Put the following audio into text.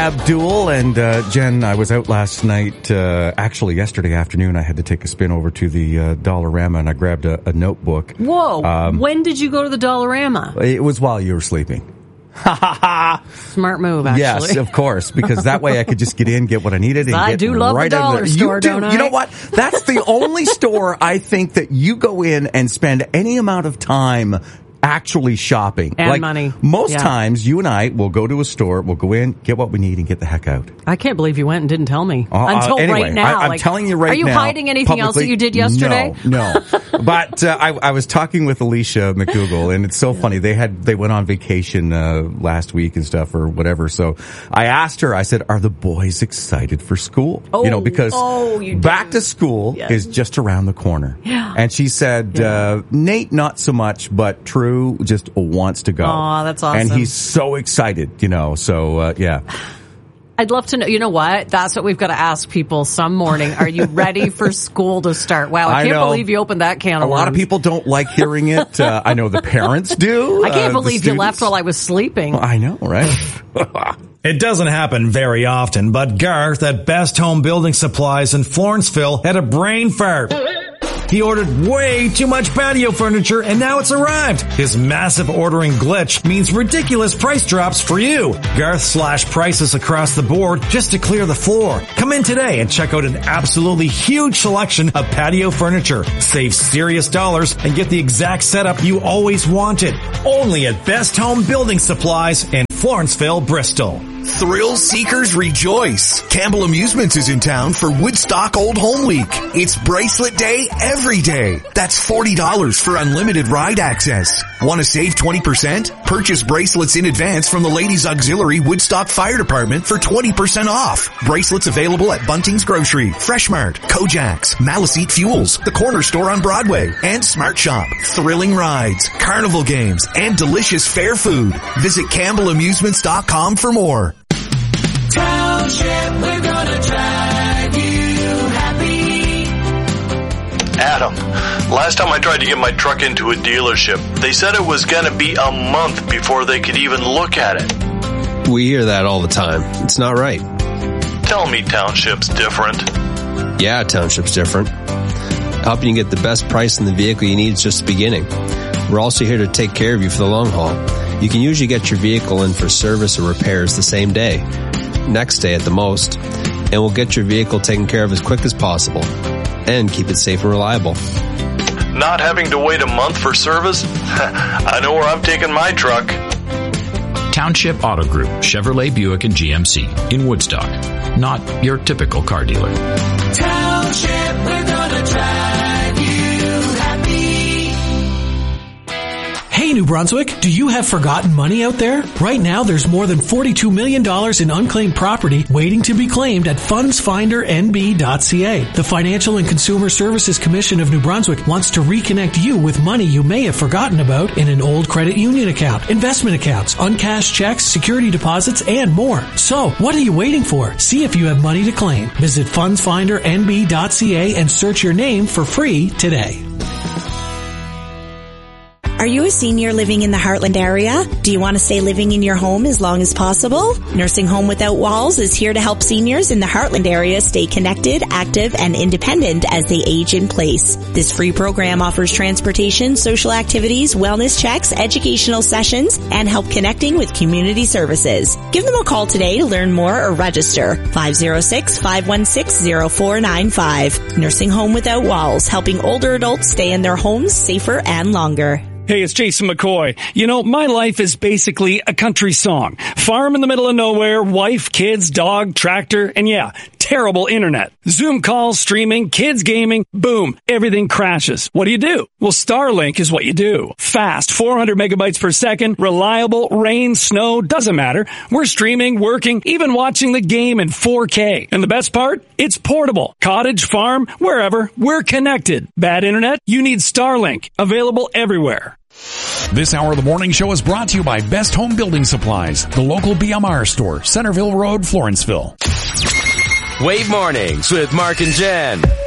Abdul. And Jen, I was out last night, actually yesterday afternoon. I had to take a spin over to the Dollarama, and I grabbed a notebook. Whoa. When did you go to the Dollarama? It was while you were sleeping. Smart move, actually. Yes, of course, because that way I could just get in, get what I needed, and I get do love right the out of dollar there. store, You do. don't I? You know what? That's the only store I think that you go in and spend any amount of time actually shopping. And money. Most times, you and I will go to a store, we'll go in, get what we need, and get the heck out. I can't believe you went and didn't tell me. Until anyway, right now. I'm telling you right now. Are you hiding anything else that you did yesterday? No. But I was talking with Alicia McDougall, and it's so funny. They went on vacation last week and stuff or whatever. So I asked her, I said, are the boys excited for school? Because back to school is just around the corner. Yeah. And she said, Nate, not so much, but True just wants to go. Oh, that's awesome. And he's so excited, so yeah. I'd love to know, you know what? That's what we've got to ask people some morning. Are you ready for school to start? Wow, I can't believe you opened that can of worms. A lot of people don't like hearing it. I know the parents do. I can't believe you left while I was sleeping. I know, right? It doesn't happen very often, but Garth at Best Home Building Supplies in Florenceville had a brain fart. He ordered way too much patio furniture, and now it's arrived. His massive ordering glitch means ridiculous price drops for you. Garth slashed prices across the board just to clear the floor. Come in today and check out an absolutely huge selection of patio furniture. Save serious dollars and get the exact setup you always wanted. Only at Best Home Building Supplies in Florenceville, Bristol. Thrill seekers rejoice. Campbell Amusements is in town for Woodstock Old Home Week. It's Bracelet Day every day. That's $40 for unlimited ride access. Want to save 20%? Purchase bracelets in advance from the Ladies Auxiliary Woodstock Fire Department for 20% off. Bracelets available at Bunting's Grocery, Fresh Mart, Kojak's, Maliseet Fuels, the Corner Store on Broadway, and Smart Shop. Thrilling rides, carnival games, and delicious fair food. Visit CampbellAmusements.com for more. Township, we're gonna drive you happy. Adam, last time I tried to get my truck into a dealership, they said it was gonna be a month before they could even look at it. We hear that all the time. It's not right. Tell me Township's different. Yeah, Township's different. Helping you get the best price on the vehicle you need is just the beginning. We're also here to take care of you for the long haul. You can usually get your vehicle in for service or repairs the same day, next day at the most, and we'll get your vehicle taken care of as quick as possible and keep it safe and reliable. Not having to wait a month for service? I know where I'm taking my truck. Township Auto Group, Chevrolet, Buick, and GMC in Woodstock. Not your typical car dealer. Township, we're gonna drive you happy. Hey, New Brunswick, do you have forgotten money out there? Right now, there's more than $42 million in unclaimed property waiting to be claimed at fundsfindernb.ca. The Financial and Consumer Services Commission of New Brunswick wants to reconnect you with money you may have forgotten about in an old credit union account, investment accounts, uncashed checks, security deposits, and more. So, what are you waiting for? See if you have money to claim. Visit fundsfindernb.ca and search your name for free today. Are you a senior living in the Heartland area? Do you want to stay living in your home as long as possible? Nursing Home Without Walls is here to help seniors in the Heartland area stay connected, active, and independent as they age in place. This free program offers transportation, social activities, wellness checks, educational sessions, and help connecting with community services. Give them a call today to learn more or register. 506-516-0495. Nursing Home Without Walls, helping older adults stay in their homes safer and longer. Hey, it's Jason McCoy. You know, my life is basically a country song. Farm in the middle of nowhere, wife, kids, dog, tractor, and yeah, terrible internet. Zoom calls, streaming, kids gaming, boom, everything crashes. What do? Well, Starlink is what you do. Fast, 400 megabytes per second, reliable, rain, snow, doesn't matter. We're streaming, working, even watching the game in 4K. And the best part? It's portable. Cottage, farm, wherever, we're connected. Bad internet? You need Starlink. Available everywhere. This hour of the morning show is brought to you by Best Home Building Supplies, the local BMR store, Centerville Road, Florenceville. Wave Mornings with Mark and Jen.